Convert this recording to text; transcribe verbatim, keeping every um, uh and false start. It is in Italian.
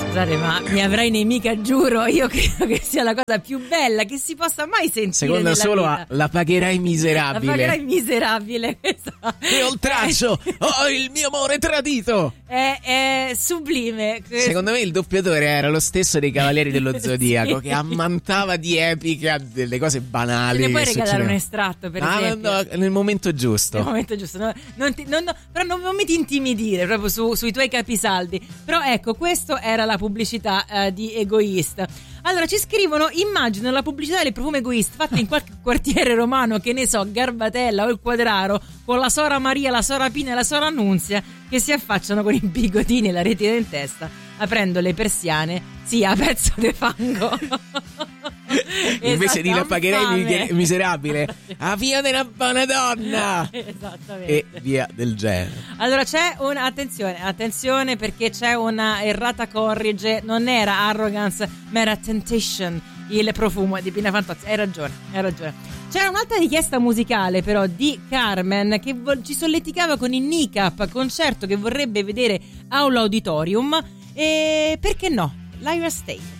Scusate, ma mi avrai nemica, giuro. Io credo che sia la cosa più bella che si possa mai sentire. Secondo solo a, la pagherai miserabile. La pagherai miserabile. Esatto. Che oltraggio! Oh, il mio amore tradito! È, è sublime. Secondo me il doppiatore era lo stesso dei Cavalieri dello Zodiaco, sì, che ammantava di epica delle cose banali. Te ne puoi che regalare succedevano. un estratto, per Ah, esempio? no, nel momento giusto. Nel momento giusto. No, non ti, non, no, però non, non mi ti intimidire proprio su, sui tuoi capisaldi. Però ecco, questo era la pubblicità uh, di Egoist. Allora ci scrivono: immagino la pubblicità del profumo Egoist fatta in qualche quartiere romano, che ne so, Garbatella o il Quadraro, con la Sora Maria, la Sora Pina e la Sora Annunzia che si affacciano con i bigodini e la retina in testa, aprendo le persiane, sì, a pezzo di fango. Invece di la pagherei infame. miserabile, a via della buona donna. Esattamente. E via del genere. Allora c'è una attenzione, attenzione, perché c'è una errata corrige. Non era Arrogance, ma era Temptation, il profumo di Pina Fantozzi. Hai ragione, hai ragione. C'era un'altra richiesta musicale però di Carmen, che vo- ci solleticava con il N I C A P, concerto che vorrebbe vedere Aula Auditorium, e perché no? Lyra Stay.